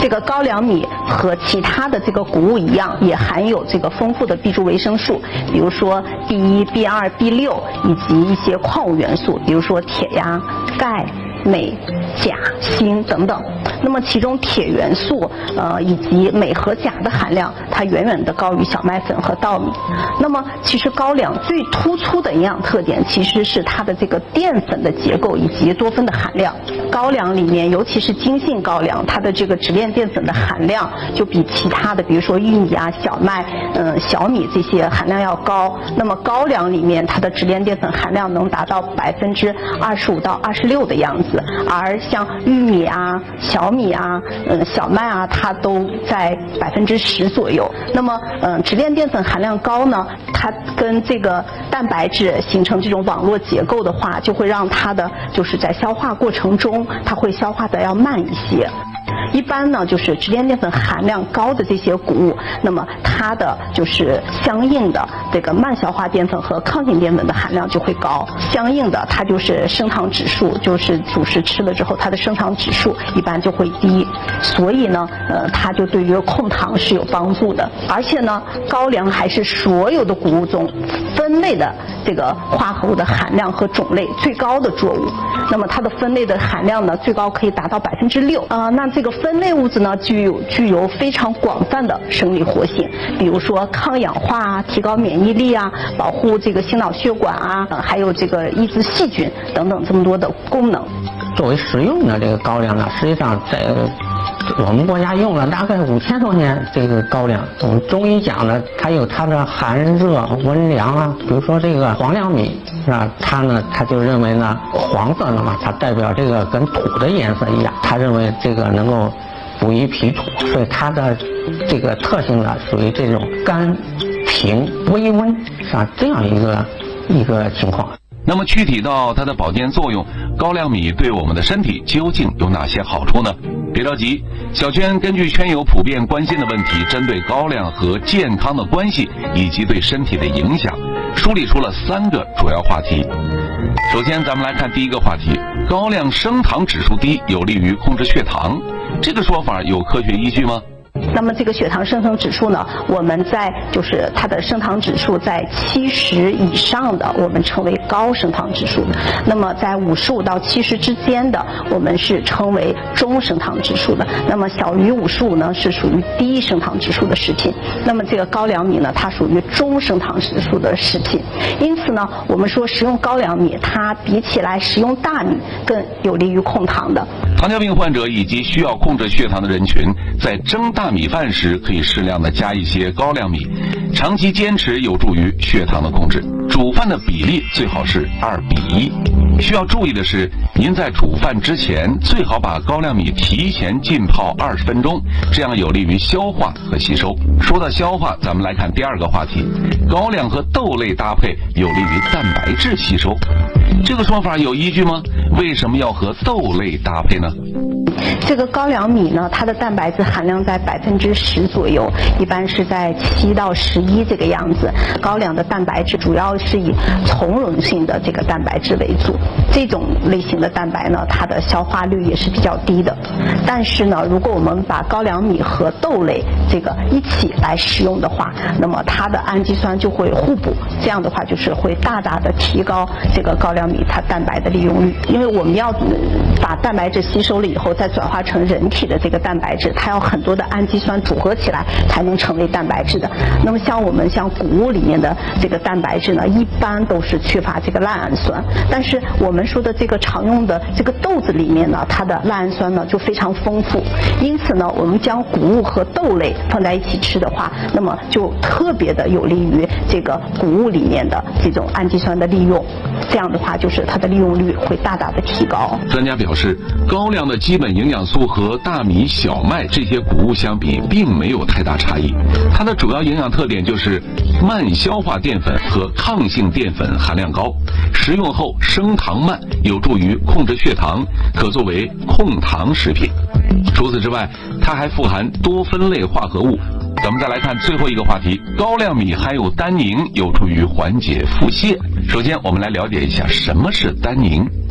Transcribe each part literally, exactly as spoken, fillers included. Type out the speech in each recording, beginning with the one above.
这个高粱米和其他的这个谷物一样，也含有这个丰富的 B 族维生素，比如说 B 一、B 二、B 六，以及一些矿物元素，比如说铁呀、钙、镁、钾、锌等等。那么其中铁元素呃以及镁和钾的含量，它远远的高于小麦粉和稻米。那么其实高粱最突出的营养特点其实是它的这个淀粉的结构以及多酚的含量。高粱里面，尤其是精细高粱，它的这个直链淀粉的含量就比其他的，比如说玉米啊、小麦、嗯、小米这些含量要高。那么高粱里面，它的直链淀粉含量能达到百分之二十五到二十六的样子，而像玉米啊、小米啊、嗯、小麦啊，它都在百分之十左右。那么，嗯，直链淀粉含量高呢，它跟这个蛋白质形成这种网络结构的话，就会让它的就是在消化过程中，它会消化的要慢一些。一般呢，就是直链淀粉含量高的这些谷物，那么它的就是相应的这个慢消化淀粉和抗性淀粉的含量就会高，相应的它就是升糖指数，就是主食吃了之后，它的升糖指数一般就会低，所以呢，呃，它就对于控糖是有帮助的。而且呢，高粱还是所有的谷物中酚类的这个化合物的含量和种类最高的作物。那么它的酚类的含量呢，最高可以达到百分之六。呃，那这个酚类物质呢，具有具有非常广泛的生理活性，比如说抗氧化啊、提高免疫力啊、保护这个心脑血管啊，呃、还有这个抑制细菌等等这么多的功能。 作为食用的这个高粱呢，实际上在我们国家用了大概五千多年这个高粱。我们中医讲呢，它有它的寒热温凉啊，比如说这个黄粱米是吧？它呢，他就认为呢，黄色的嘛，它代表这个跟土的颜色一样，他认为这个能够补益脾土，所以它的这个特性呢，属于这种甘平微温是吧？这样一个一个情况。 那么具体到它的保健作用，高粱米对我们的身体究竟有哪些好处呢？别着急，小圈根据圈友普遍关心的问题，针对高粱和健康的关系以及对身体的影响，梳理出了三个主要话题。首先咱们来看第一个话题，高粱升糖指数低有利于控制血糖，这个说法有科学依据吗？ 那么这个血糖升糖指数呢，我们在就是它的升糖指数在七十以上的，我们称为高升糖指数的；那么在五十五到七十之间的，我们是称为中升糖指数的；那么小于五十五呢，是属于低升糖指数的食品。那么这个高粱米呢，它属于中升糖指数的食品。因此呢，我们说食用高粱米，它比起来食用大米更有利于控糖的。 糖尿病患者以及需要控制血糖的人群，在蒸大米饭时可以适量的加一些高粱米，长期坚持有助于血糖的控制。煮饭的比例最好是二比一。需要注意的是，您在煮饭之前最好把高粱米提前浸泡二十分钟，这样有利于消化和吸收。说到消化，咱们来看第二个话题，高粱和豆类搭配有利于蛋白质吸收，这个说法有依据吗？为什么要和豆类搭配呢？ 这个高粱米呢，它的蛋白质含量在百分之十左右，一般是在七到十一这个样子。高粱的蛋白质主要是以从容性的这个蛋白质为主，这种类型的蛋白呢，它的消化率也是比较低的。但是呢，如果我们把高粱米和豆类这个一起来食用的话，那么它的氨基酸就会互补，这样的话就是会大大的提高这个高粱米它蛋白的利用率。因为我们要把蛋白质吸收了以后，再转化成人体的这个蛋白质，它要很多的氨基酸组合起来才能成为蛋白质的。那么像我们像谷物里面的这个蛋白质呢，一般都是缺乏这个赖氨酸，但是我们说的这个常用的这个豆子里面呢，它的赖氨酸呢就非常丰富。因此呢，我们将谷物和豆类放在一起吃的话，那么就特别的有利于这个谷物里面的这种氨基酸的利用，这样的话就是它的利用率会大大的提高。 专家表示，高粱的基本营养素和大米、小麦这些谷物相比，并没有太大差异。它的主要营养特点就是慢消化淀粉和抗性淀粉含量高，食用后升糖慢，有助于控制血糖，可作为控糖食品。除此之外，它还富含多酚类化合物。咱们再来看最后一个话题，高粱米含有单宁，有助于缓解腹泻。首先我们来了解一下什么是单宁。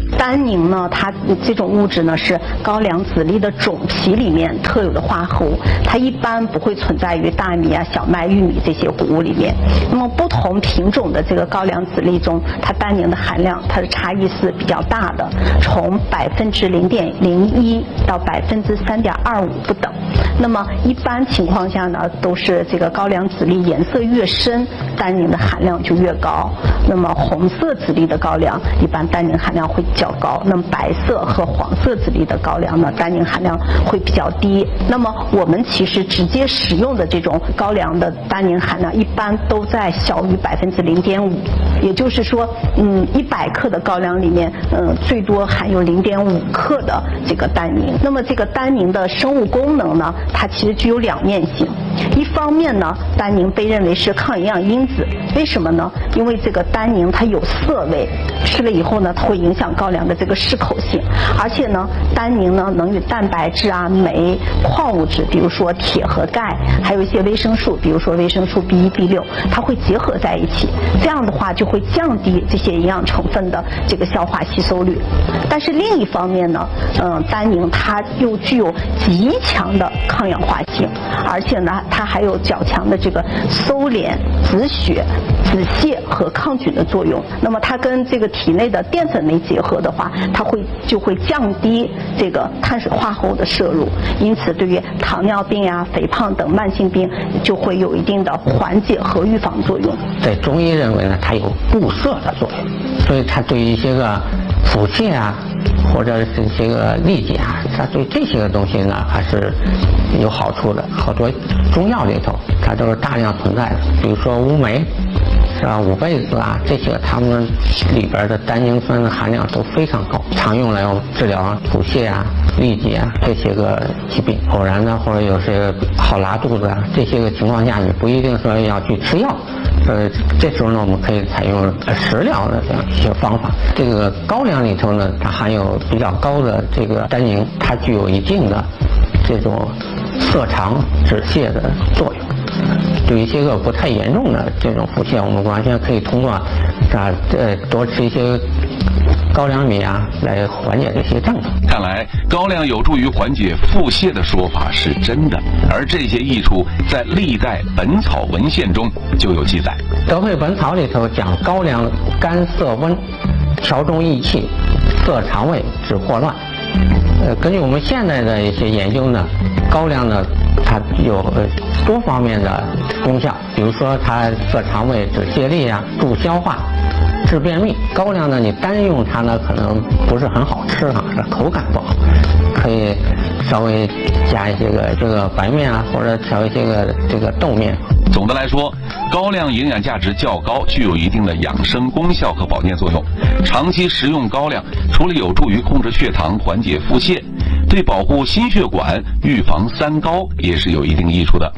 单宁呢，它这种物质呢是高粱籽粒的种皮里面特有的化合物，它一般不会存在于大米啊、小麦、玉米这些谷物里面。那么不同品种的这个高粱籽粒中，它单宁的含量它的差异是比较大的，从百分之零点零一到百分之三点二五不等。那么一般情况下呢，都是这个高粱籽粒颜色越深，单宁的含量就越高。那么红色籽粒的高粱一般单宁含量会较高，那么白色和黄色籽粒的高粱呢，单宁含量会比较低。那么我们其实直接食用的这种高粱的单宁含量一般都在小于百分之零点五，也就是说，嗯，一百克的高粱里面，嗯，最多含有零点五克的这个单宁。那么这个单宁的生物功能呢，它其实具有两面性。一方面呢，单宁被认为是抗营养因子，为什么呢？因为这个单宁它有涩味，吃了以后呢，它会影响高粱的这个适口性。而且呢，单宁呢能与蛋白质啊、酶、矿物质，比如说铁和钙，还有一些维生素，比如说维生素 B 一、B 六，它会结合在一起。这样的话就会降低这些营养成分的这个消化吸收率。但是另一方面呢，嗯、呃，单宁它又具有极强的抗氧化性，而且呢，它还有较强的这个收敛、止血、止泻和抗菌的作用。那么它跟这个体内的淀粉酶结合的话，它会就会降低这个碳水化合物的摄入，因此对于糖尿病呀、肥胖等慢性病就会有一定的缓解和预防作用。 在中医认为呢，它有固摄的作用，所以它对于一些个腹泻啊，或者是一些个痢疾啊，它对这些个东西呢还是有好处的。好多中药里头它都是大量存在的，比如说乌梅是吧，五倍子啊，这些它们里边的单宁酸的含量都非常高，常用来治疗腹泻啊、痢疾啊这些个疾病。偶然呢，或者有些好拉肚子啊，这些个情况下，你不一定说要去吃药。呃，这时候呢，我们可以采用食疗的这样一些方法。这个高粱里头呢，它含有比较高的这个单宁，它具有一定的这种涩肠止泻的作用。对于一些个不太严重的这种腹泻，我们完全可以通过啊呃多吃一些高粱米啊来缓解这些症状。 看来高粱有助于缓解腹泻的说法是真的，而这些益处在历代本草文献中就有记载。 德惠本草里头讲高粱甘涩温，调中益气，涩肠胃，止霍乱。呃，根据我们现在的一些研究呢，高粱呢它有呃多方面的功效，比如说它涩肠胃、止泻痢啊，助消化、治便秘。高粱呢，你单用它呢，可能不是很好吃啊，口感不好，可以稍微加一些个这个白面啊，或者调一些个这个豆面。 总的来说，高粱营养价值较高，具有一定的养生功效和保健作用。长期食用高粱，除了有助于控制血糖、缓解腹泻，对保护心血管、预防三高也是有一定益处的。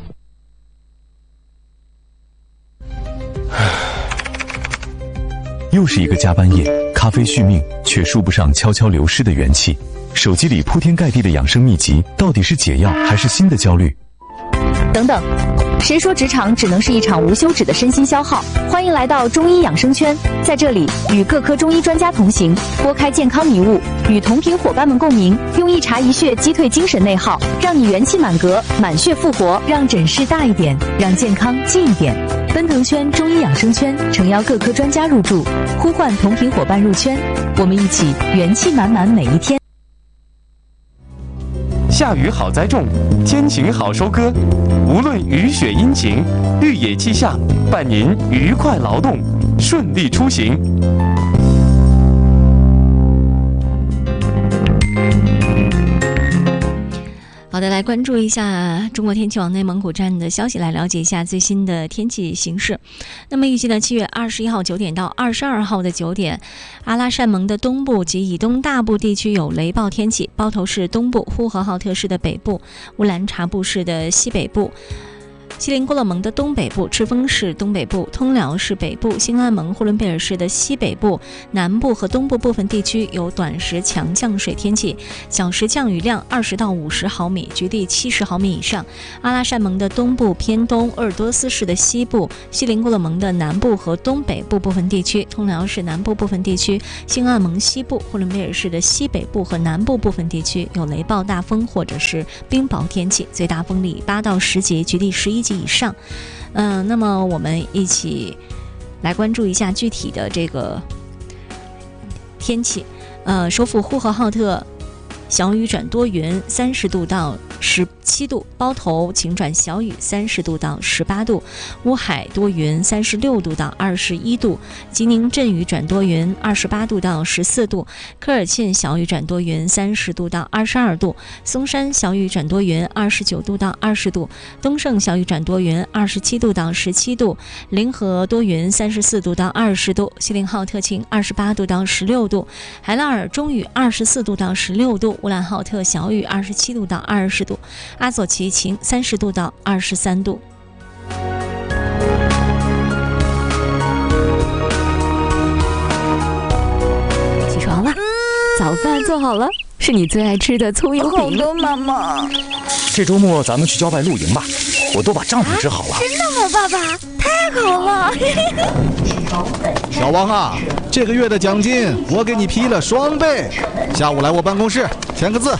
又是一个加班夜，咖啡续命，却输不上悄悄流失的元气。手机里铺天盖地的养生秘籍，到底是解药还是新的焦虑？ 等等，谁说职场只能是一场无休止的身心消耗？欢迎来到中医养生圈，在这里与各科中医专家同行，拨开健康迷雾，与同频伙伴们共鸣，用一茶一穴击退精神内耗，让你元气满格，满血复活，让诊室大一点，让健康近一点。奔腾圈中医养生圈诚邀各科专家入驻，呼唤同频伙伴入圈，我们一起元气满满每一天。 夏雨好栽种，天晴好收割。无论雨雪阴晴，绿野气象，伴您愉快劳动，顺利出行。 好的，来关注一下中国天气网内蒙古站的消息，来了解一下最新的天气形势。那么预计呢，七月二十一号九点到二十二号的九点，阿拉善盟的东部及以东大部地区有雷暴天气，包头市东部、呼和浩特市的北部、乌兰察布市的西北部、 锡林郭勒盟的东北部、赤峰市东北部、通辽市北部、兴安盟、呼伦贝尔市的西北部、南部和东部部分地区有短时强降水天气，小时降雨量二十到五十毫米，局地七十毫米以上。阿拉善盟的东部偏东、鄂尔多斯市的西部、锡林郭勒盟的南部和东北部部分地区、通辽市南部部分地区、兴安盟西部、呼伦贝尔市的西北部和南部部分地区有雷暴大风或者是冰雹天气，最大风力八到十级，局地十一级以上。嗯、呃，那么我们一起来关注一下具体的这个天气。呃，首府呼和浩特小雨转多云，三十度到十七度；包头晴转小雨，三十度到十八度；乌海多云，三十六度到二十一度；吉宁阵雨转多云，二十八度到十四度；科尔沁小雨转多云，三十度到二十二度；松山小雨转多云，二十九度到二十度；东胜小雨转多云，二十七度到十七度；临河多云，三十四度到二十度；锡林浩特晴，二十八度到十六度；海拉尔中雨，二十四度到十六度；乌兰浩特小雨，二十七度到二十度；阿左奇晴，三十度到二十三度。 起床了，早饭做好了，是你最爱吃的葱油饼。 好的，妈妈。 这周末咱们去郊外露营吧，我都把帐篷支好了。 啊、真的吗，爸爸？太好了！ 小王啊，这个月的奖金我给你批了双倍，下午来我办公室签个字。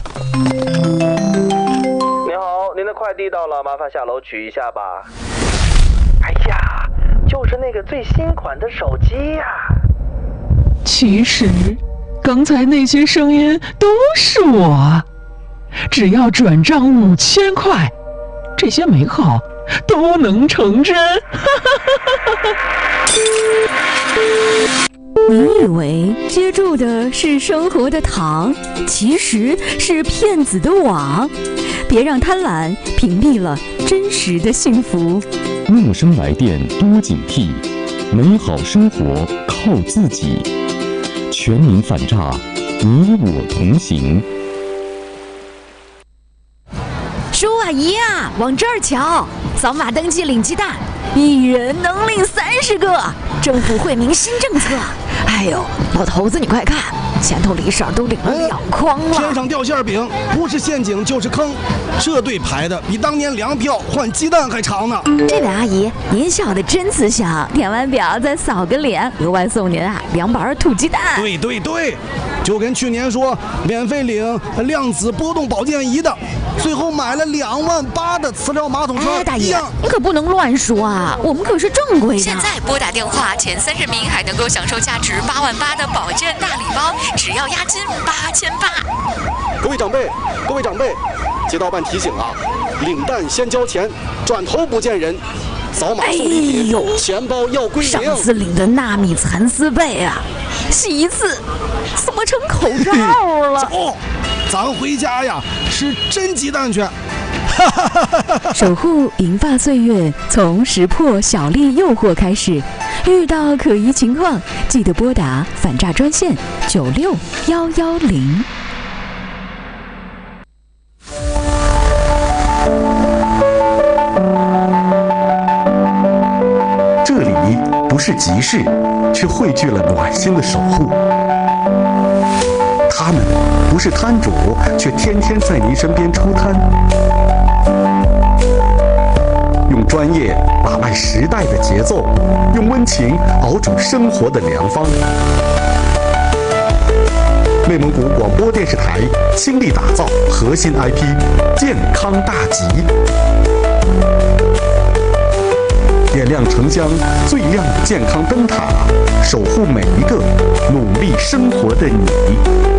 您好，您的快递到了，麻烦下楼取一下吧。哎呀，就是那个最新款的手机呀、啊。 其实，刚才那些声音都是我。只要转账五千块，这些美好都能成真。 你以为接住的是生活的糖，其实是骗子的网。别让贪婪屏蔽了真实的幸福。 陌生来电多警惕，美好生活靠自己。全民反诈，你我同行。 叔啊姨啊，往这儿瞧，扫码登记领鸡蛋，一人能领三十个，政府惠民新政策。哎呦，老头子你快看，前头李婶都领了两筐了。 天上掉馅饼，不是陷阱就是坑，这队排的比当年粮票换鸡蛋还长呢。 这位阿姨，您笑得真慈祥，填完表再扫个脸，额外送您啊两板土鸡蛋。 对对对，就跟去年说免费领量子波动保健仪的，最后买了两万八的磁疗马桶车。 哎，大爷，你可不能乱说啊，我们可是正规的。 现在拨打电话前三十名还能够享受价值八万八的保健大礼包，只要押金八千八。 各位长辈，各位长辈，街道办提醒啊，领蛋先交钱，转头不见人。扫码送礼品，哎、钱包要归零。 上次领的纳米蚕丝被啊，洗一次怎么成口罩了？ 走，咱回家呀，吃真鸡蛋去。 守护银发岁月，从识破小丽诱惑开始。遇到可疑情况，记得拨打反诈专线九六幺幺零。 这里不是集市，却汇聚了暖心的守护。他们不是摊主，却天天在您身边出摊。用专业把脉时代的节奏，用温情熬煮生活的良方。内蒙古广播电视台倾力打造核心 I P 健康大集，点亮城乡最亮的健康灯塔，守护每一个努力生活的你。